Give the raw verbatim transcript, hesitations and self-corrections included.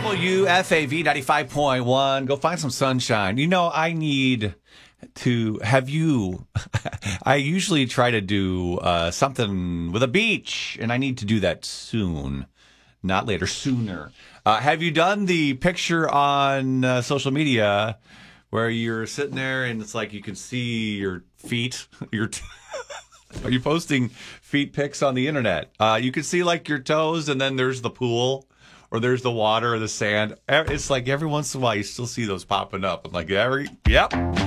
W F A V ninety-five point one. Go find some sunshine. You know, I need to have you. I usually try to do uh, something with a beach, and I need to do that soon. Not later, sooner. Uh, have you done the picture on uh, social media where you're sitting there and it's like you can see your feet? Your t- Are you posting feet pics on the internet? Uh, you can see like your toes, and then there's the pool, or there's the water or the sand. It's like every once in a while you still see those popping up. I'm like, every, yep.